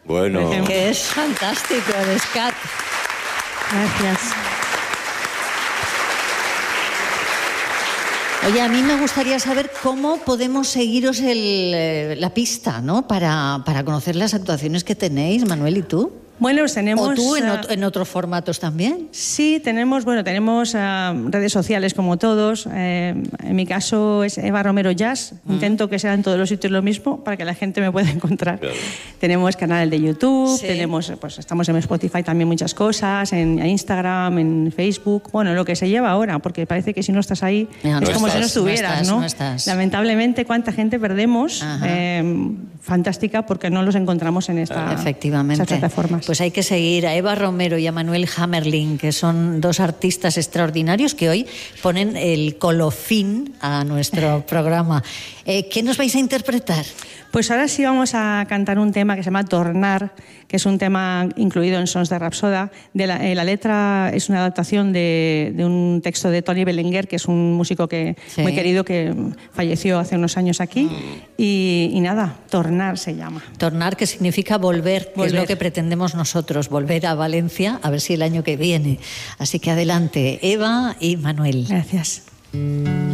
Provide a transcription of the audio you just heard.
Bueno. Que es fantástico el scat. Gracias. Oye, a mí me gustaría saber cómo podemos seguiros la pista, ¿no? Para conocer las actuaciones que tenéis, Manuel, ¿y tú? Bueno, pues tenemos... ¿O tú en otros formatos también? Sí, tenemos redes sociales como todos. En mi caso es Eva Romero Jazz. Intento que sea en todos los sitios lo mismo para que la gente me pueda encontrar. Claro. Tenemos canal de YouTube, sí. Estamos en Spotify también muchas cosas, en Instagram, en Facebook, bueno, lo que se lleva ahora, porque parece que si no estás ahí es como si no estuvieras, ¿no? Lamentablemente, cuánta gente perdemos, fantástica, porque no los encontramos en estas plataformas. Pues hay que seguir a Eva Romero y a Manuel Hammerling, que son dos artistas extraordinarios que hoy ponen el colofín a nuestro programa. ¿Qué nos vais a interpretar? Pues ahora sí vamos a cantar un tema que se llama Tornar, que es un tema incluido en Sons de Rapsoda. La letra es una adaptación de un texto de Tony Belenguer, que es un músico muy querido que falleció hace unos años aquí. Y nada, Tornar se llama. Tornar, que significa volver, que es lo que pretendemos nosotros, volver a Valencia, a ver si el año que viene. Así que adelante, Eva y Manuel. Gracias.